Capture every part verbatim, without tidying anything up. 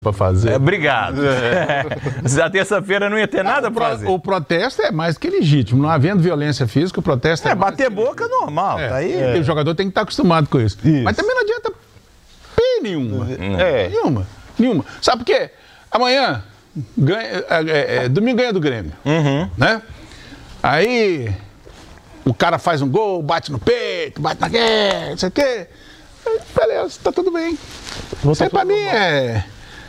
para fazer. É, obrigado. É. Na terça-feira não ia ter nada para fazer. O protesto é mais que legítimo. Não havendo violência física, o protesto é, é bater boca é normal. É, tá aí. É. O jogador tem que estar acostumado com isso. isso. Mas também não adianta p nenhuma. É. Nenhuma. Nenhuma. Sabe por quê? Amanhã, ganha, é, é, domingo ganha do Grêmio. Uhum. Né? Aí o cara faz um gol, bate no peito, bate na guerra, não sei o quê. Beleza, tá tudo bem. Isso aí pra mim é...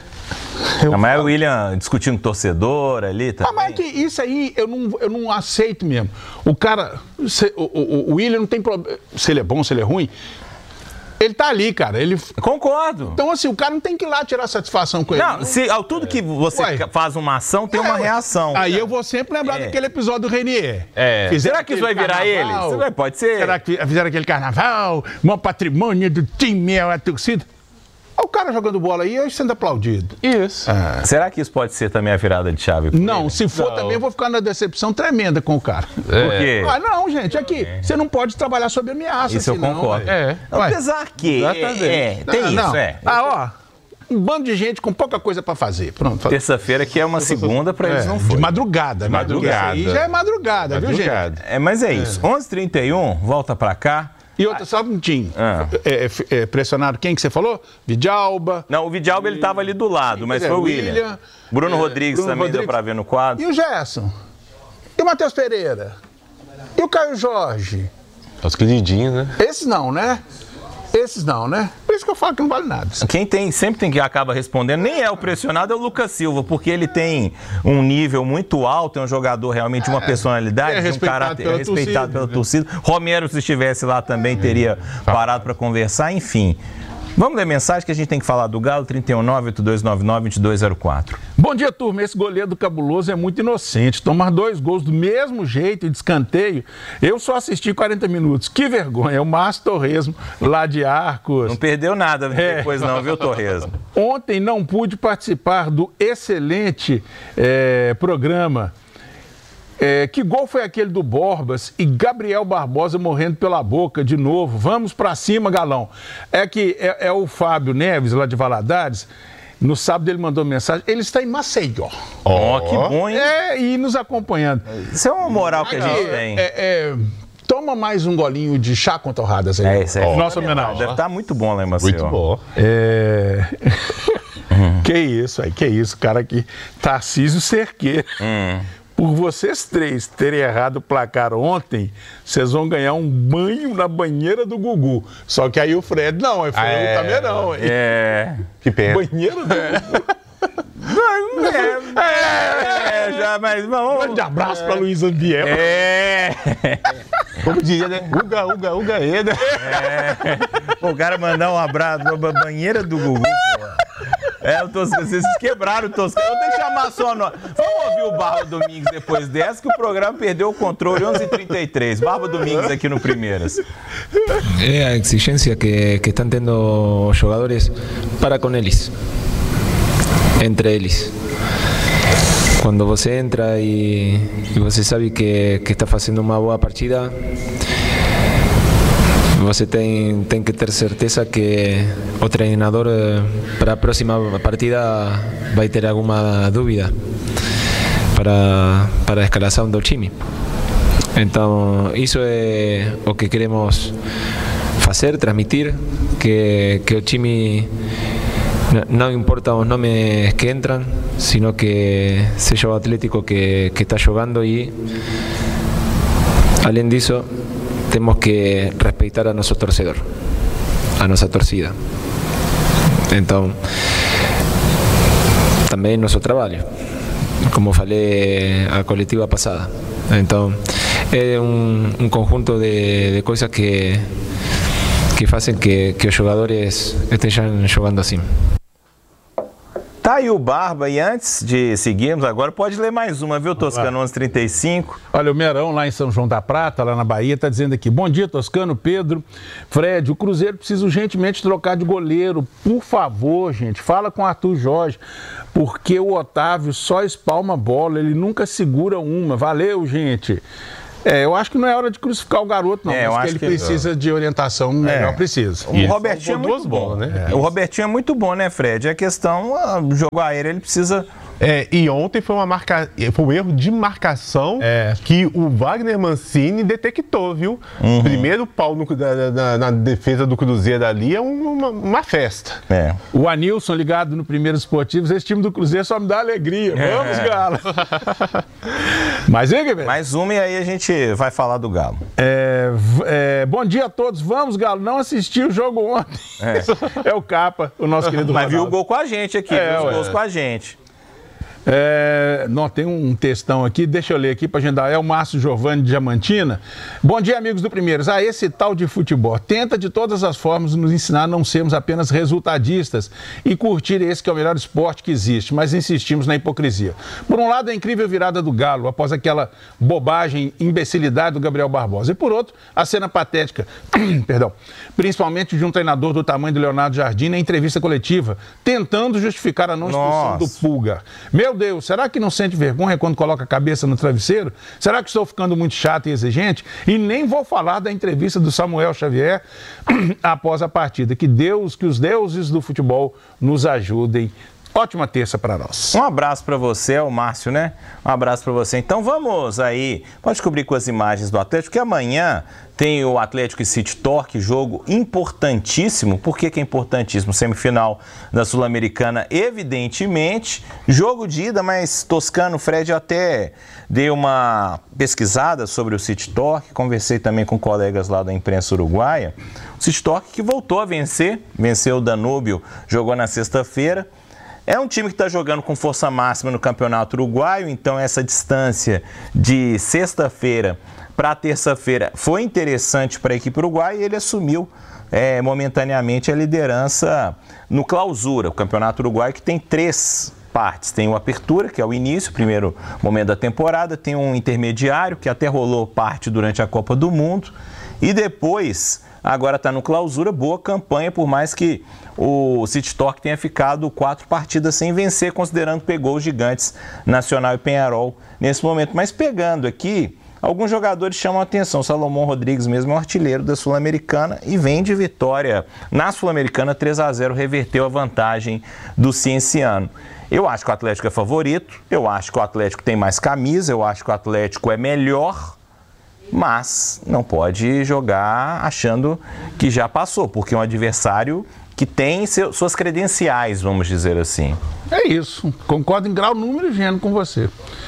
Eu mas o William discutindo com torcedor ali também. Ah, mas é que isso aí eu não, eu não aceito mesmo. O cara, se, o, o, o William não tem problema, se ele é bom, se ele é ruim, ele tá ali, cara. Ele... Concordo. Então, assim, o cara não tem que ir lá tirar satisfação com ele. Não, se, ao tudo que você Ué. faz uma ação, tem é, uma reação. Aí eu vou sempre lembrar é. daquele episódio do Renier. É. Será que isso vai virar carnaval? ele? Vai, pode ser. Será que fizeram aquele carnaval, maior patrimônio do time, a torcida? O cara jogando bola aí, eu sendo aplaudido. Isso. Ah. Será que isso pode ser também a virada de chave? Não, ele? se for não. também, eu vou ficar na decepção tremenda com o cara. É. Por quê? Ah, não, gente, aqui, é. você não pode trabalhar sob ameaça. Isso assim, eu concordo. Não, é. Apesar que, é, é, tem não, isso, não. é. Ah, ó, um bando de gente com pouca coisa pra fazer. Pronto. Terça-feira que é uma segunda pra é. eles não foi. De madrugada. De madrugada. Isso aí já é madrugada, madrugada. viu, gente? É, mas é isso. É. onze e trinta e um, volta pra cá. E outra, só um minutinho. Ah. É, é, é, pressionaram quem que você falou? Vidalba. Não, o Vidalba ele estava ali do lado, mas é, foi o William. William. Bruno é, Rodrigues Bruno também Rodrigues. Deu para ver no quadro. E o Gerson? E o Matheus Pereira? E o Caio Jorge? Os queridinhos, né? Esses não, né? Esses não, né? Por isso que eu falo que não vale nada. Quem tem, sempre tem que acaba respondendo, nem é o pressionado, é o Lucas Silva, porque ele tem um nível muito alto, é um jogador realmente de uma personalidade, é de um caráter é respeitado pela torcida. Romero, se estivesse lá também, teria parado para conversar, enfim. Vamos ler mensagem que a gente tem que falar do Galo, trinta e um, nove oito dois nove nove, dois dois zero quatro. Bom dia, turma. Esse goleiro do Cabuloso é muito inocente. Tomar dois gols do mesmo jeito e de escanteio, eu só assisti quarenta minutos. Que vergonha. É o Márcio Torresmo, lá de Arcos. Não perdeu nada depois é. não, viu, Torresmo? Ontem não pude participar do excelente é, programa. É, que gol foi aquele do Borbas e Gabriel Barbosa morrendo pela boca de novo? Vamos pra cima, Galão. É que é, é o Fábio Neves, lá de Valadares. No sábado ele mandou mensagem. Ele está em Maceió. Ó, oh, que bom, hein? É, e nos acompanhando. Isso é uma moral que a gente tem. É, é, toma mais um golinho de chá com torradas aí. É, isso é. Oh. Nossa homenagem. Deve estar muito bom lá em Maceió. Muito bom. É... que isso aí, que isso. O cara aqui, Tarcísio Cerqueira. Hum. Por vocês três terem errado o placar ontem, vocês vão ganhar um banho na banheira do Gugu. Só que aí o Fred, não, aí foi ah, é, o Tamerão. É, que pena. Banheira do Gugu. É, é, é, já, mas vamos. Um grande abraço é, pra Luiz Ambiel. É. Como diria, né? Uga, uga, uga, eda. É. O cara mandar um abraço pra banheira do Gugu, pô. É, o Toscano, vocês quebraram o Toscano. Eu tenho que chamar só nós. Vamos ouvir o Barba Domingues depois dessa, que o programa perdeu o controle. onze e trinta e três. Barba Domingues aqui no Primeiras. É a exigência que, que estão tendo os jogadores para com eles, entre eles. Quando você entra e, e você sabe que, que está fazendo uma boa partida, você tem, tem que ter certeza que o treinador para a próxima partida vai ter alguma dúvida para, para a escalação do time. Então, isso é o que queremos fazer, transmitir, que, que o time não importa os nomes que entram, sino que seja o Atlético que, que está jogando e, além disso, temos que respeitar a nosso torcedor, a nossa torcida. Então, também nosso trabalho, como falei a coletiva passada. Então, é um, um conjunto de, de coisas que, que fazem que, que os jogadores estejam jogando assim. Tá aí o Barba, e antes de seguirmos, agora pode ler mais uma, viu, Toscano, onze e trinta e cinco. Olha, o Merão, lá em São João da Prata, lá na Bahia, tá dizendo aqui: bom dia, Toscano, Pedro, Fred, o Cruzeiro precisa urgentemente trocar de goleiro, por favor, gente, fala com o Arthur Jorge, porque o Otávio só espalma bola, ele nunca segura uma, valeu, gente. É, eu acho que não é hora de crucificar o garoto, não. É, eu mas acho que ele que precisa é. de orientação, melhor precisa. O Robertinho é muito bom, né? É. O Robertinho é muito bom, né, Fred? A questão, o jogo aéreo, ele precisa... É, e ontem foi, uma marca... foi um erro de marcação é. que o Wagner Mancini detectou, viu? Uhum. Primeiro pau no, na, na, na defesa do Cruzeiro ali é uma, uma festa. É. O Anilson ligado no Primeiro Esportivos, esse time do Cruzeiro só me dá alegria. É. Vamos, Galo! Mais uma, velho? Mais uma e aí a gente vai falar do Galo. É, é, bom dia a todos. Vamos, Galo. Não assisti o jogo ontem. É, é o Capa, o nosso querido Mas Ronaldo. viu o gol com a gente aqui, é, viu os ué. gols com a gente. É, não, tem um textão aqui, deixa eu ler aqui para a gente dar. É o Márcio Giovanni de Diamantina. Bom dia, amigos do Primeiros. Ah, esse tal de futebol tenta de todas as formas nos ensinar a não sermos apenas resultadistas e curtir esse que é o melhor esporte que existe, mas insistimos na hipocrisia. Por um lado, a incrível virada do Galo após aquela bobagem, imbecilidade do Gabriel Barbosa. E por outro, a cena patética, perdão, principalmente de um treinador do tamanho do Leonardo Jardim na entrevista coletiva, tentando justificar a não expulsão do Pulga. Meu Meu Deus, será que não sente vergonha quando coloca a cabeça no travesseiro? Será que estou ficando muito chato e exigente? E nem vou falar da entrevista do Samuel Xavier após a partida. Que Deus, que os deuses do futebol nos ajudem. Ótima terça para nós. Um abraço para você, é o Márcio, né? Um abraço para você. Então vamos aí, pode cobrir com as imagens do Atlético, que amanhã tem o Atlético e City Torque, jogo importantíssimo. Por que que é importantíssimo? Semifinal da Sul-Americana, evidentemente. Jogo de ida, mas Toscano, Fred, eu até dei uma pesquisada sobre o City Torque, conversei também com colegas lá da imprensa uruguaia. O City Torque que voltou a vencer, venceu o Danúbio, jogou na sexta-feira. É um time que está jogando com força máxima no Campeonato Uruguaio, então essa distância de sexta-feira para terça-feira foi interessante para a equipe uruguaia e ele assumiu é, momentaneamente a liderança no Clausura, o Campeonato Uruguaio que tem três partes. Tem o Apertura, que é o início, o primeiro momento da temporada, tem um intermediário, que até rolou parte durante a Copa do Mundo, e depois... Agora está no Clausura, boa campanha, por mais que o City Torque tenha ficado quatro partidas sem vencer, considerando que pegou os gigantes Nacional e Peñarol nesse momento. Mas pegando aqui, alguns jogadores chamam a atenção. Salomão Rodrigues mesmo é um artilheiro da Sul-Americana e vem de vitória na Sul-Americana, três a zero, reverteu a vantagem do Cienciano. Eu acho que o Atlético é favorito, eu acho que o Atlético tem mais camisa, eu acho que o Atlético é melhor, mas não pode jogar achando que já passou, porque é um adversário que tem seu, suas credenciais, vamos dizer assim. É isso, concordo em grau, número e gênero com você.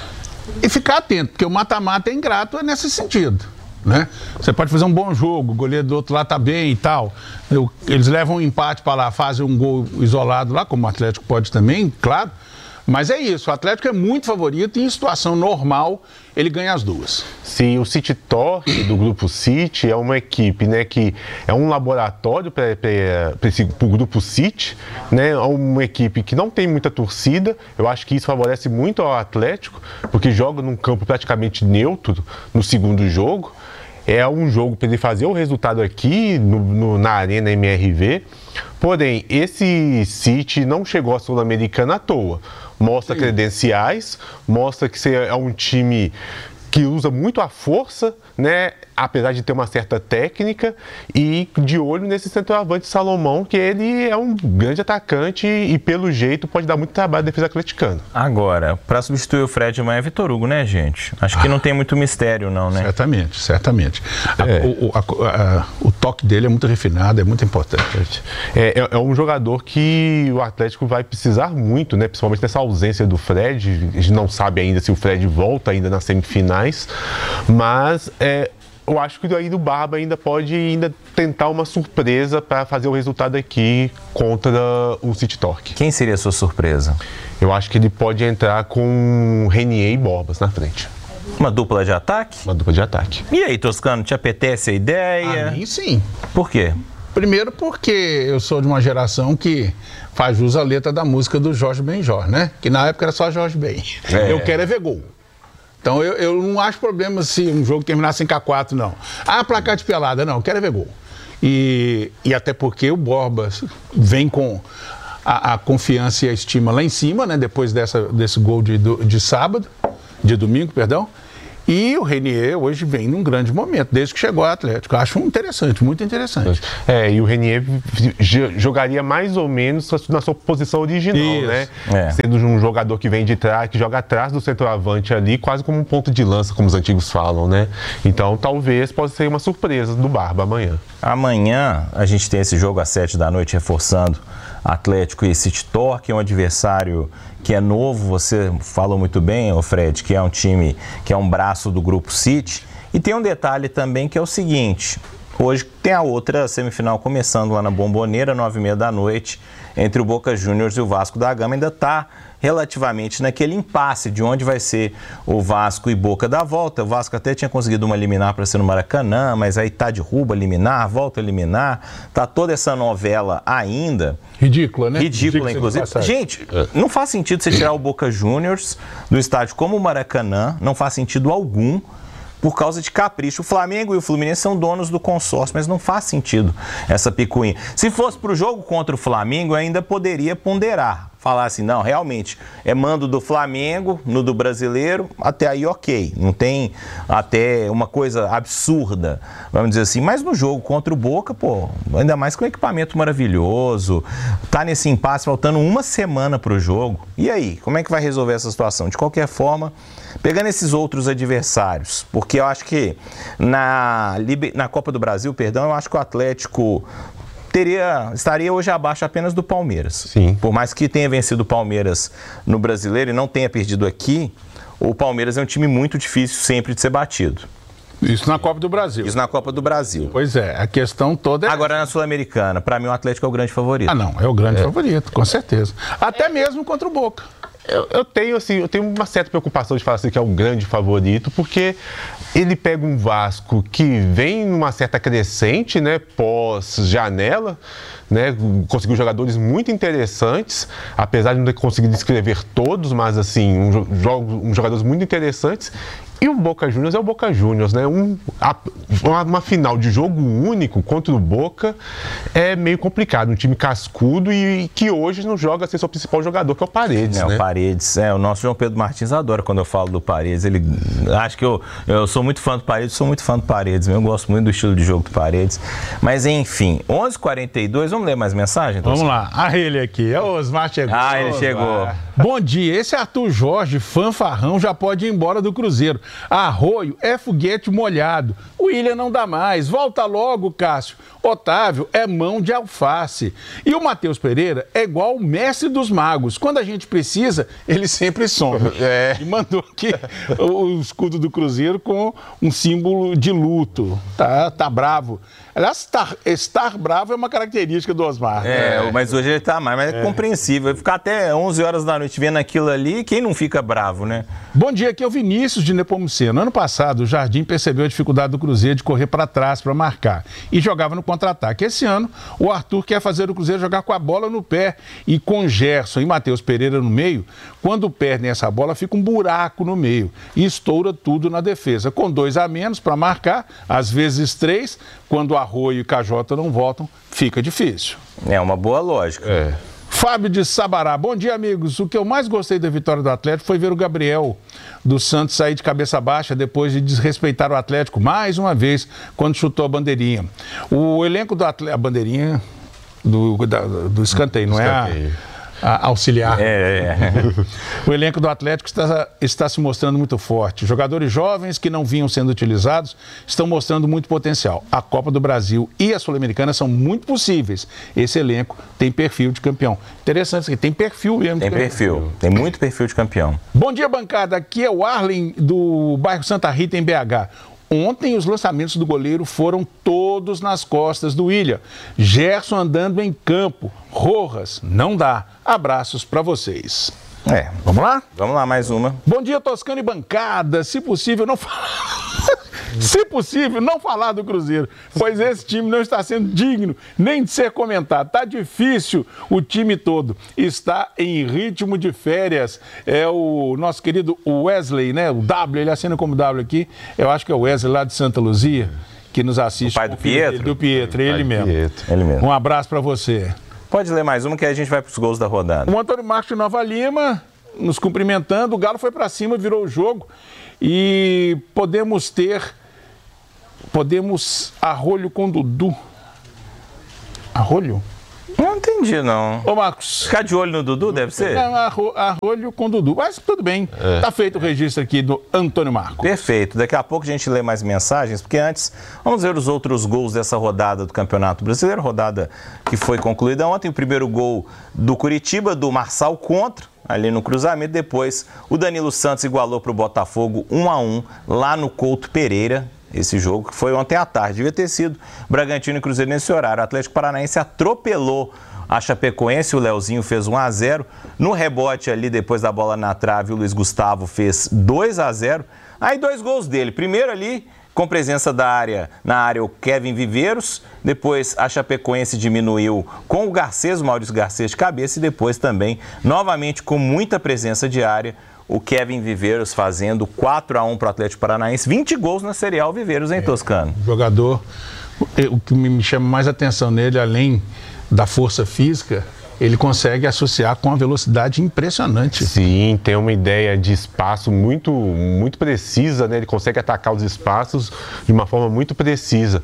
E ficar atento, porque o mata-mata é ingrato, é nesse sentido, né? Você pode fazer um bom jogo, o goleiro do outro lado tá bem e tal, eles levam um empate para lá, fazem um gol isolado lá, como o Atlético pode também, claro. Mas é isso, o Atlético é muito favorito e em situação normal ele ganha as duas. Sim, o City Torque do Grupo City é uma equipe, né, que é um laboratório para o Grupo City, né, é uma equipe que não tem muita torcida. Eu acho que isso favorece muito ao Atlético, porque joga num campo praticamente neutro no segundo jogo. É um jogo para ele fazer o resultado aqui no, no, na Arena M R V. Porém, esse City não chegou à Sul-Americana à toa. Mostra Sim. credenciais, mostra que você é um time que usa muito a força, né? Apesar de ter uma certa técnica, e de olho nesse centroavante Salomão, que ele é um grande atacante e, pelo jeito, pode dar muito trabalho à defesa atleticana. Agora, para substituir o Fred amanhã é Vitor Hugo, né, gente? Acho que não tem muito mistério, não, né? Certamente, certamente. É. A, o, a, a, o toque dele é muito refinado, é muito importante. É, é, é um jogador que o Atlético vai precisar muito, né? Principalmente nessa ausência do Fred. A gente não sabe ainda se o Fred volta ainda nas semifinais, mas... É, eu acho que aí do Barba ainda pode ainda tentar uma surpresa para fazer o resultado aqui contra o City Torque. Quem seria a sua surpresa? Eu acho que ele pode entrar com Renier e Borbas na frente. Uma dupla de ataque? Uma dupla de ataque. E aí, Toscano, te apetece a ideia? A mim, sim. Por quê? Primeiro porque eu sou de uma geração que faz jus à letra da música do Jorge Benjor, né? Que na época era só Jorge Ben. É. Eu quero é ver gol. Então, eu, eu não acho problema se um jogo terminar cinco a quatro, não. Ah, placar de pelada, não, quero é ver gol. E, e até porque o Borbas vem com a, a confiança e a estima lá em cima, né? Depois dessa, desse gol de, de sábado, de domingo, perdão. E o Renier hoje vem num grande momento, desde que chegou ao Atlético. Eu acho interessante, muito interessante. É, e o Renier jogaria mais ou menos na sua posição original, Isso. né? É. Sendo um jogador que vem de trás, que joga atrás do centroavante ali, quase como um ponto de lança, como os antigos falam, né? Então, talvez possa ser uma surpresa do Barba amanhã. Amanhã a gente tem esse jogo às sete da noite, reforçando Atlético e City Torque, é um adversário que é novo, você falou muito bem, ô Fred, que é um time, que é um braço do Grupo City. E tem um detalhe também que é o seguinte, hoje tem a outra semifinal começando lá na Bombonera, nove e meia da noite, entre o Boca Juniors e o Vasco da Gama, ainda está relativamente naquele impasse de onde vai ser o Vasco e Boca da volta. O Vasco até tinha conseguido uma liminar para ser no Maracanã, mas aí tá derruba liminar, volta a liminar, tá toda essa novela ainda. Ridícula, né? Ridícula, inclusive. Gente, não faz sentido você tirar o Boca Juniors do estádio como o Maracanã, não faz sentido algum, por causa de capricho. O Flamengo e o Fluminense são donos do consórcio, mas não faz sentido essa picuinha. Se fosse para o jogo contra o Flamengo, eu ainda poderia ponderar. Falar assim, não, realmente, é mando do Flamengo, no do brasileiro, até aí ok. Não tem até uma coisa absurda, vamos dizer assim. Mas no jogo contra o Boca, pô, ainda mais com um equipamento maravilhoso, tá nesse impasse, faltando uma semana pro jogo. E aí, como é que vai resolver essa situação? De qualquer forma, pegando esses outros adversários, porque eu acho que na, na Copa do Brasil, perdão, eu acho que o Atlético Teria, estaria hoje abaixo apenas do Palmeiras. Sim. Por mais que tenha vencido o Palmeiras no Brasileiro e não tenha perdido aqui, o Palmeiras é um time muito difícil sempre de ser batido. Isso na Copa do Brasil. Isso na Copa do Brasil. Pois é, a questão toda é... Agora na Sul-Americana, para mim o Atlético é o grande favorito. Ah não, é o grande é. favorito, com certeza. Até mesmo contra o Boca. Eu, eu tenho assim, eu tenho uma certa preocupação de falar assim que é um grande favorito, porque ele pega um Vasco que vem numa certa crescente, né, pós-janela, né, conseguiu jogadores muito interessantes, apesar de não ter conseguido escrever todos, mas assim, um, um jogadores muito interessantes. E o Boca Juniors é o Boca Juniors, né? Um, a, uma, uma final de jogo único contra o Boca é meio complicado. Um time cascudo e, e que hoje não joga sem seu principal jogador, que é o Paredes, é, né? O Paredes, é, o nosso João Pedro Martins adora quando eu falo do Paredes. Ele, acho que eu, eu sou muito fã do Paredes, sou muito fã do Paredes, eu gosto muito do estilo de jogo do Paredes. Mas enfim, onze e quarenta e dois, vamos ler mais mensagem? Vamos lá, ah, ele aqui, é o Osmar chegou. Ah, ele chegou. Bom dia, esse Arthur Jorge, fanfarrão, já pode ir embora do Cruzeiro. Arroio é foguete molhado. O William não dá mais. Volta logo, Cássio. Otávio é mão de alface. E o Matheus Pereira é igual o mestre dos magos. Quando a gente precisa, ele sempre some. É. E mandou aqui o escudo do Cruzeiro com um símbolo de luto. Tá, tá bravo. Aliás, estar, estar bravo é uma característica do Osmar. É, é. Mas hoje ele tá mais, mas é, é compreensível. Ficar até onze horas da noite vendo aquilo ali, quem não fica bravo, né? Bom dia, aqui é o Vinícius de Nepomuceno. Ano passado, o Jardim percebeu a dificuldade do Cruzeiro de correr para trás para marcar e jogava no contra-ataque. Esse ano, o Arthur quer fazer o Cruzeiro jogar com a bola no pé e com Gerson e Matheus Pereira no meio. Quando perdem essa bola, fica um buraco no meio e estoura tudo na defesa. Com dois a menos para marcar, às vezes três, quando Arroio e Cajota não voltam, fica difícil. É uma boa lógica. É. Fábio de Sabará, bom dia, amigos. O que eu mais gostei da vitória do Atlético foi ver o Gabriel do Santos sair de cabeça baixa depois de desrespeitar o Atlético mais uma vez quando chutou a bandeirinha. O elenco do Atlético, a bandeirinha do, da, do escanteio, não escanteio. é a... A auxiliar. É, é. O elenco do Atlético está, está se mostrando muito forte. Jogadores jovens que não vinham sendo utilizados estão mostrando muito potencial. A Copa do Brasil e a Sul-Americana são muito possíveis. Esse elenco tem perfil de campeão. Interessante isso aqui, tem perfil mesmo. Tem perfil, tem muito perfil de campeão. Bom dia, bancada. Aqui é o Arlen do bairro Santa Rita, em B H. Ontem os lançamentos do goleiro foram todos nas costas do William. Gerson andando em campo. Rojas, não dá. Abraços para vocês. É, vamos lá? Vamos lá, mais uma. Bom dia, Toscano e bancada. Se possível, não falar... Se possível, não falar do Cruzeiro, pois esse time não está sendo digno nem de ser comentado. Está difícil, o time todo está em ritmo de férias. É o nosso querido Wesley, né? O W, ele assina como W aqui. Eu acho que é o Wesley lá de Santa Luzia, que nos assiste. O pai do Pietro? Dele, do Pietro, ele mesmo. Pietro. Ele mesmo. Um abraço para você. Pode ler mais uma que a gente vai para os gols da rodada. O Antônio Marcos de Nova Lima nos cumprimentando. O Galo foi para cima, virou o jogo e podemos ter, podemos arrolho com Dudu. Arrolho? Não entendi, não. Ô, Marcos. Ficar de olho no Dudu, deve ser? É, arro, arrolho com Dudu. Mas tudo bem. É. Tá feito o registro aqui do Antônio Marcos. Perfeito. Daqui a pouco a gente lê mais mensagens, porque antes vamos ver os outros gols dessa rodada do Campeonato Brasileiro. Rodada que foi concluída ontem. O primeiro gol do Curitiba, do Marçal contra, ali no cruzamento. Depois o Danilo Santos igualou para o Botafogo um a um lá no Couto Pereira. Esse jogo que foi ontem à tarde, devia ter sido Bragantino e Cruzeiro nesse horário. O Atlético Paranaense atropelou a Chapecoense, o Leozinho fez um a zero. No rebote ali, depois da bola na trave, o Luiz Gustavo fez dois a zero. Aí dois gols dele. Primeiro ali, com presença da área, na área o Kevin Viveiros. Depois a Chapecoense diminuiu com o Garcês, o Maurício Garcês de cabeça. E depois também, novamente com muita presença de área, o Kevin Viveiros fazendo quatro a um para o Atlético Paranaense. vinte gols na Série A, o Viveiros, hein, Toscano? É, jogador, o que me chama mais atenção nele, além da força física, ele consegue associar com uma velocidade impressionante. Sim, tem uma ideia de espaço muito, muito precisa, né? Ele consegue atacar os espaços de uma forma muito precisa.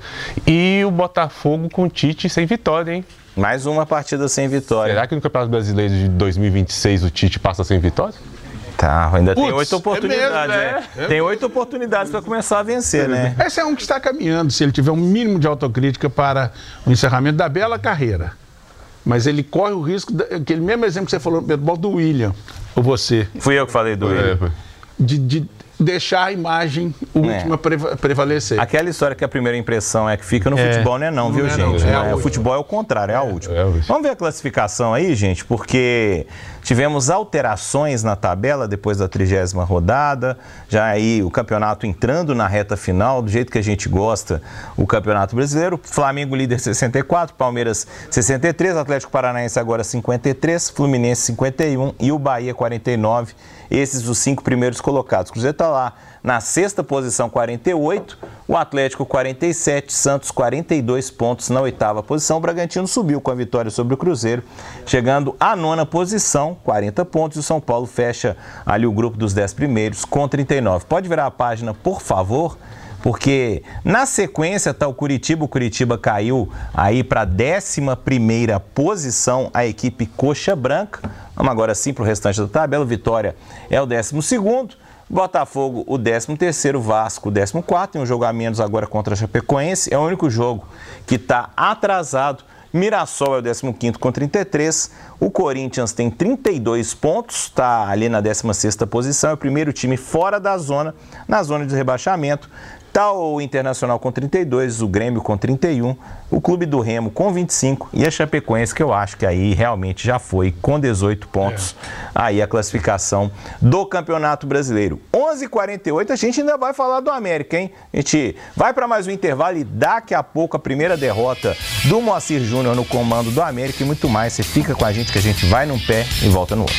E o Botafogo com o Tite sem vitória, hein? Mais uma partida sem vitória. Será que no Campeonato Brasileiro de dois mil e vinte e seis o Tite passa sem vitória? Tá, ainda Puts, tem oito oportunidades, é mesmo, né? É. Tem oito oportunidades para começar a vencer, né? Esse é um que está caminhando, se ele tiver um mínimo de autocrítica para o encerramento da bela carreira. Mas ele corre o risco, aquele mesmo exemplo que você falou no futebol do William, ou você. Fui eu que falei do William. É, de, de deixar a imagem última é. prevalecer. Aquela história que a primeira impressão é que fica no é. futebol, não é não, não viu, é gente? Não. É, é, o futebol é o contrário, é a última. É, é Vamos ver a classificação aí, gente, porque tivemos alterações na tabela depois da trigésima rodada, já aí o campeonato entrando na reta final, do jeito que a gente gosta, o Campeonato Brasileiro. Flamengo líder sessenta e quatro, Palmeiras sessenta e três, Atlético Paranaense agora cinquenta e três, Fluminense cinquenta e um e o Bahia quarenta e nove. Esses os cinco primeiros colocados. O Cruzeiro está lá na sexta posição, quarenta e oito, o Atlético quarenta e sete, Santos quarenta e dois pontos na oitava posição. O Bragantino subiu com a vitória sobre o Cruzeiro, chegando à nona posição, quarenta pontos, e o São Paulo fecha ali o grupo dos dez primeiros com trinta e nove. Pode virar a página, por favor? Porque na sequência está o Curitiba, o Curitiba caiu aí para a décima primeira posição, a equipe Coxa Branca. Vamos agora sim para o restante da tabela. Vitória é o décimo segundo, Botafogo o décimo terceiro, Vasco o décimo quarto, tem um jogo a menos agora contra a Chapecoense, é o único jogo que está atrasado. Mirassol é o décimo quinto com trinta e três, o Corinthians tem trinta e dois pontos, está ali na décima sexta posição, é o primeiro time fora da zona, na zona de rebaixamento. Está o Internacional com trinta e dois, o Grêmio com trinta e um, o Clube do Remo com vinte e cinco e a Chapecoense, que eu acho que aí realmente já foi, com dezoito pontos, é. Aí a classificação do Campeonato Brasileiro. onze e quarenta e oito, a gente ainda vai falar do América, hein? A gente vai para mais um intervalo e daqui a pouco a primeira derrota do Moacir Júnior no comando do América e muito mais. Você fica com a gente que a gente vai num pé e volta no outro.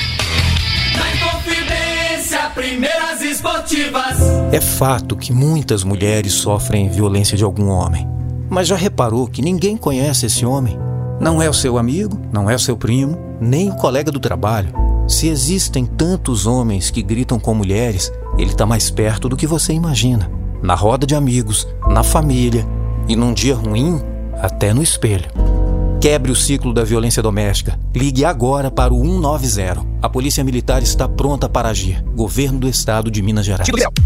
Primeiras Esportivas. É fato que muitas mulheres sofrem violência de algum homem. Mas já reparou que ninguém conhece esse homem? Não é o seu amigo, não é o seu primo, nem o colega do trabalho. Se existem tantos homens que gritam com mulheres, ele está mais perto do que você imagina. Na roda de amigos, na família e num dia ruim, até no espelho. Quebre o ciclo da violência doméstica. Ligue agora para o cento e noventa. A Polícia Militar está pronta para agir. Governo do Estado de Minas Gerais.